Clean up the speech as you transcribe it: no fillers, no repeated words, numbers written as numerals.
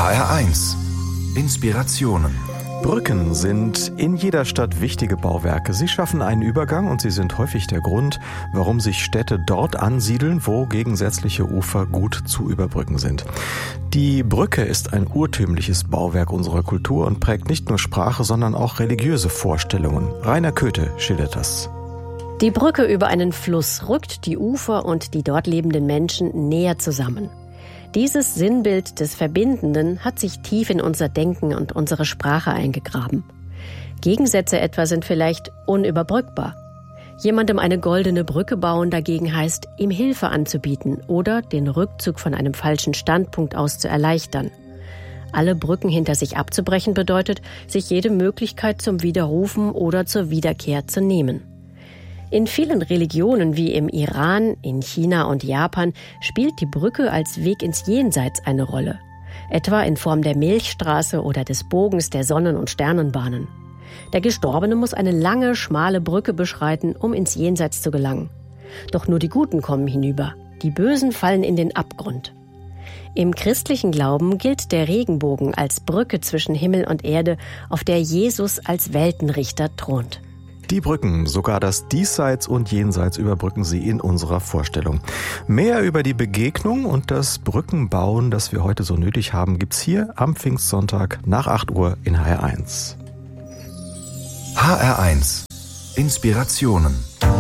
HR1 Inspirationen. Brücken sind in jeder Stadt wichtige Bauwerke. Sie schaffen einen Übergang und sie sind häufig der Grund, warum sich Städte dort ansiedeln, wo gegensätzliche Ufer gut zu überbrücken sind. Die Brücke ist ein urtümliches Bauwerk unserer Kultur und prägt nicht nur Sprache, sondern auch religiöse Vorstellungen. Rainer Köthe schildert das. Die Brücke über einen Fluss rückt die Ufer und die dort lebenden Menschen näher zusammen. Dieses Sinnbild des Verbindenden hat sich tief in unser Denken und unsere Sprache eingegraben. Gegensätze etwa sind vielleicht unüberbrückbar. Jemandem eine goldene Brücke bauen dagegen heißt, ihm Hilfe anzubieten oder den Rückzug von einem falschen Standpunkt aus zu erleichtern. Alle Brücken hinter sich abzubrechen bedeutet, sich jede Möglichkeit zum Widerrufen oder zur Wiederkehr zu nehmen. In vielen Religionen wie im Iran, in China und Japan spielt die Brücke als Weg ins Jenseits eine Rolle. Etwa in Form der Milchstraße oder des Bogens der Sonnen- und Sternenbahnen. Der Gestorbene muss eine lange, schmale Brücke beschreiten, um ins Jenseits zu gelangen. Doch nur die Guten kommen hinüber. Die Bösen fallen in den Abgrund. Im christlichen Glauben gilt der Regenbogen als Brücke zwischen Himmel und Erde, auf der Jesus als Weltenrichter thront. Die Brücken, sogar das Diesseits und Jenseits überbrücken sie in unserer Vorstellung. Mehr über die Begegnung und das Brückenbauen, das wir heute so nötig haben, gibt's hier am Pfingstsonntag nach 8 Uhr in HR1. HR1 Inspirationen.